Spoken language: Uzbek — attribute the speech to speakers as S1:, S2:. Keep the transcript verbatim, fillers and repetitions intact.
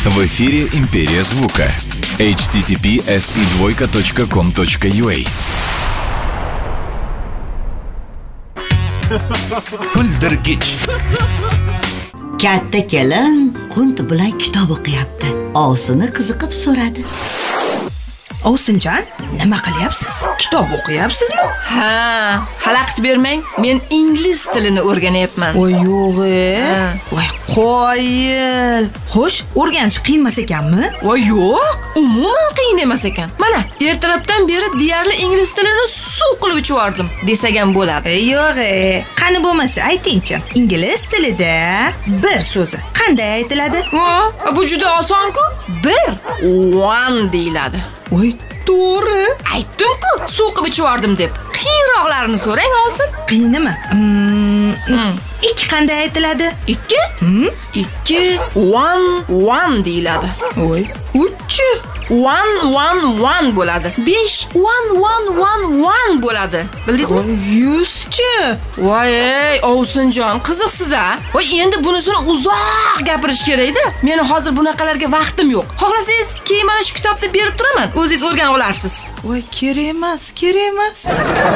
S1: В эфире «Империя звука». эйч ти ти пи эс и двойка точка ком точка ю а.
S2: Kuldirgich.
S3: Katta kelin qunt bilan kitob o'qiyapti. Ovsini qiziqib so'radi.
S4: Ovsinjon, nima qilyapsiz? Kitob o'qiyapsizmi?
S5: Ha, xalaqit bermang. Men ingliz tilini o'rganyapman.
S4: Voy yo'q-e. Voy qoyil. Xo'sh, o'rganish qiynmas ekanmi?
S5: Voy yo'q, umuman qiyin emas ekan. Mana, ertalabdan beri deyarli ingliz tilini suv qilib ichyordim, desam ham bo'ladi.
S4: E, yo'q-e. Qani bo'lmasa aytingchi. Ingliz tilida bir so'zi qanday aytiladi?
S5: Ha, bu juda oson-ku. Bir, one deyiladi.
S4: Voy, to'g'ri.
S5: Aytdim-ku, suv qilib ichyordim deb. Qiyinroqlarini so'rang olsin.
S4: Qiyinmi? Hmm.
S5: Hmm.
S4: Ikki qanday aytiladi?
S5: Ikki?
S4: Hmm?
S5: Ikki, one, one deyiladi.
S4: Voy, uch.
S5: One, one, one bo'ladi. Besh, one, one, one, one bo'ladi. Bildingizmi?
S4: Yuzchi.
S5: Voy, ey, Ovsinjon, qiziqsiz-a? Voy, endi bunisini uzoq gapirish kerak-da. Meni hozir bunaqalarga vaqtim yo'q. Xohlasangiz, keyin mana shu kitobni berib turaman. O'zingiz o'rganib olarsiz.
S4: Voy, kerak emas, kerak emas.